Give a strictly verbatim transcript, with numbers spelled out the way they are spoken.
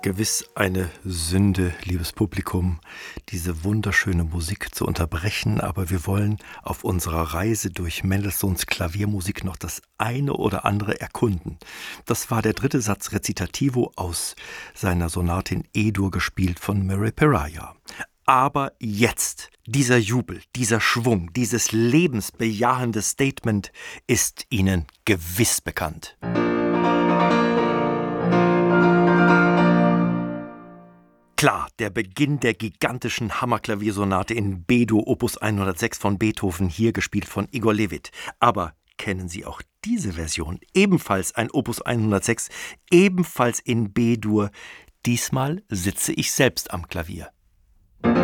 Gewiss eine Sünde, liebes Publikum, diese wunderschöne Musik zu unterbrechen, aber wir wollen auf unserer Reise durch Mendelssohns Klaviermusik noch das eine oder andere erkunden. Das war der dritte Satz Rezitativo aus seiner Sonate in E-Dur, gespielt von Murray Peraja. Aber jetzt, dieser Jubel, dieser Schwung, dieses lebensbejahende Statement ist Ihnen gewiss bekannt. Klar, der Beginn der gigantischen Hammerklaviersonate in B-Dur Opus hundertsechs von Beethoven, hier gespielt von Igor Levit. Aber kennen Sie auch diese Version? Ebenfalls ein Opus hundertsechs, ebenfalls in B-Dur. Diesmal sitze ich selbst am Klavier.